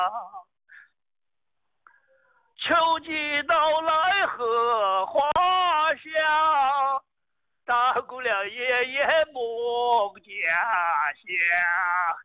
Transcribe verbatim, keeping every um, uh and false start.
秋季到来荷花香，大姑娘夜夜